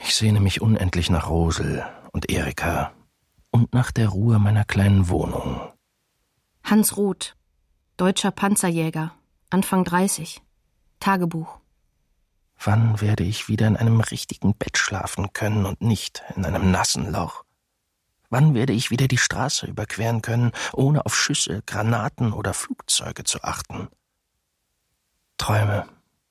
Ich sehne mich unendlich nach Rosel und Erika und nach der Ruhe meiner kleinen Wohnung. Hans Roth, deutscher Panzerjäger, Anfang 30, Tagebuch. Wann werde ich wieder in einem richtigen Bett schlafen können und nicht in einem nassen Loch? Wann werde ich wieder die Straße überqueren können, ohne auf Schüsse, Granaten oder Flugzeuge zu achten? Träume.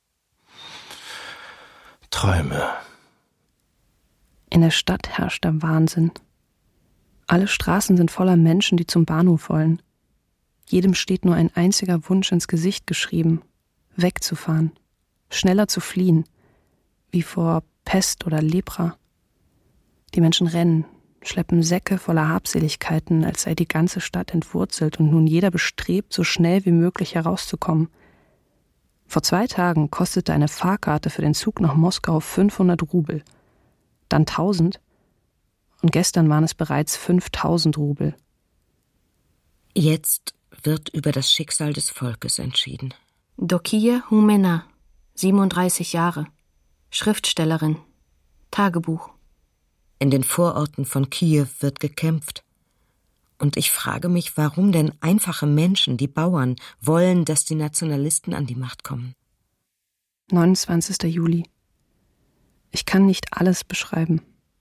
In der Stadt herrscht der Wahnsinn. Alle Straßen sind voller Menschen, die zum Bahnhof wollen. Jedem steht nur ein einziger Wunsch ins Gesicht geschrieben: wegzufahren, schneller zu fliehen, wie vor Pest oder Lepra. Die Menschen rennen, schleppen Säcke voller Habseligkeiten, als sei die ganze Stadt entwurzelt und nun jeder bestrebt, so schnell wie möglich herauszukommen. Vor 2 Tagen kostete eine Fahrkarte für den Zug nach Moskau 500 Rubel, dann 1000 und gestern waren es bereits 5000 Rubel. Jetzt wird über das Schicksal des Volkes entschieden. Dokiye Humena, 37 Jahre, Schriftstellerin, Tagebuch. In den Vororten von Kiew wird gekämpft. Und ich frage mich, warum denn einfache Menschen, die Bauern, wollen, dass die Nationalisten an die Macht kommen. 29. Juli. Ich kann nicht alles beschreiben.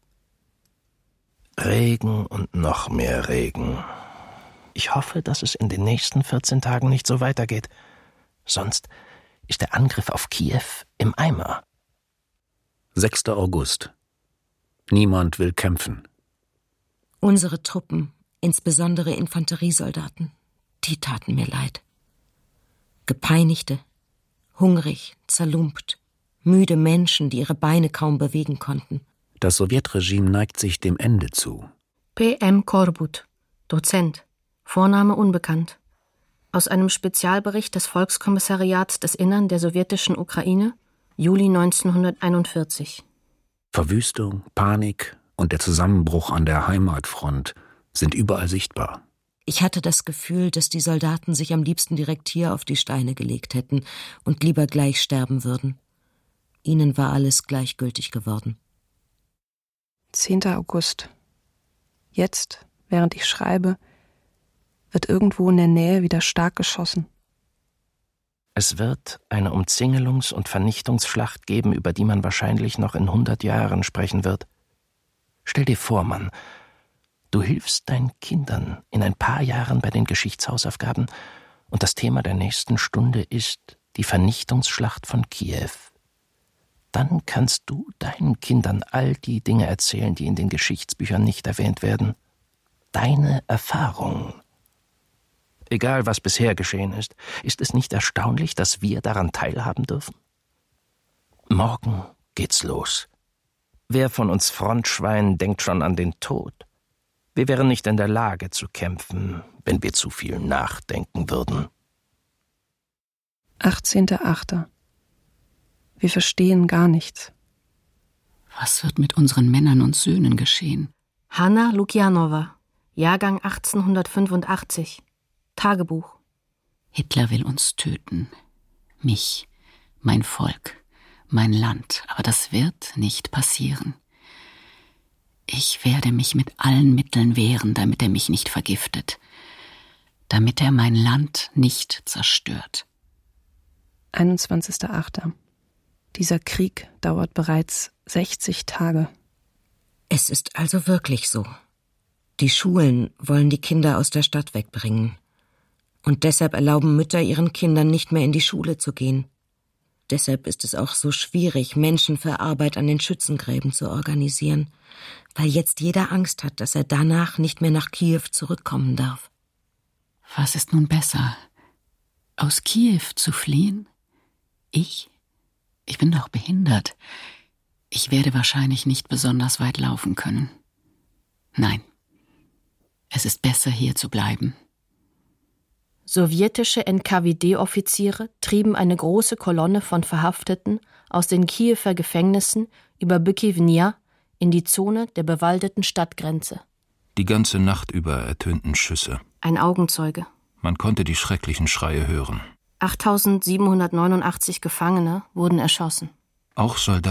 Regen und noch mehr Regen. Ich hoffe, dass es in den nächsten 14 Tagen nicht so weitergeht. Sonst ist der Angriff auf Kiew im Eimer. 6. August. Niemand will kämpfen. Unsere Truppen, insbesondere Infanteriesoldaten, die taten mir leid. Gepeinigte, hungrig, zerlumpt, müde Menschen, die ihre Beine kaum bewegen konnten. Das Sowjetregime neigt sich dem Ende zu. P.M. Korbut, Dozent, Vorname unbekannt. Aus einem Spezialbericht des Volkskommissariats des Innern der sowjetischen Ukraine, Juli 1941. Verwüstung, Panik und der Zusammenbruch an der Heimatfront sind überall sichtbar. Ich hatte das Gefühl, dass die Soldaten sich am liebsten direkt hier auf die Steine gelegt hätten und lieber gleich sterben würden. Ihnen war alles gleichgültig geworden. 10. August. Jetzt, während ich schreibe, wird irgendwo in der Nähe wieder stark geschossen. Es wird eine Umzingelungs- und Vernichtungsschlacht geben, über die man wahrscheinlich noch in 100 Jahren sprechen wird. Stell dir vor, Mann, du hilfst deinen Kindern in ein paar Jahren bei den Geschichtshausaufgaben und das Thema der nächsten Stunde ist die Vernichtungsschlacht von Kiew. Dann kannst du deinen Kindern all die Dinge erzählen, die in den Geschichtsbüchern nicht erwähnt werden. Deine Erfahrung. Egal, was bisher geschehen ist es nicht erstaunlich, dass wir daran teilhaben dürfen? Morgen geht's los. Wer von uns Frontschweinen denkt schon an den Tod? Wir wären nicht in der Lage zu kämpfen, wenn wir zu viel nachdenken würden. 18.8. Wir verstehen gar nichts. Was wird mit unseren Männern und Söhnen geschehen? Hanna Lukjanova, Jahrgang 1885, Tagebuch. Hitler will uns töten. Mich, mein Volk, mein Land. Aber das wird nicht passieren. Ich werde mich mit allen Mitteln wehren, damit er mich nicht vergiftet. Damit er mein Land nicht zerstört. 21.8. Dieser Krieg dauert bereits 60 Tage. Es ist also wirklich so. Die Schulen wollen die Kinder aus der Stadt wegbringen. Und deshalb erlauben Mütter ihren Kindern nicht mehr in die Schule zu gehen. Deshalb ist es auch so schwierig, Menschen für Arbeit an den Schützengräben zu organisieren, weil jetzt jeder Angst hat, dass er danach nicht mehr nach Kiew zurückkommen darf. Was ist nun besser? Aus Kiew zu fliehen? Ich bin doch behindert. Ich werde wahrscheinlich nicht besonders weit laufen können. Nein, es ist besser, hier zu bleiben. Sowjetische NKWD-Offiziere trieben eine große Kolonne von Verhafteten aus den Kiewer Gefängnissen über Bykivnia in die Zone der bewaldeten Stadtgrenze. Die ganze Nacht über ertönten Schüsse. Ein Augenzeuge. Man konnte die schrecklichen Schreie hören. 8.789 Gefangene wurden erschossen. Auch Soldaten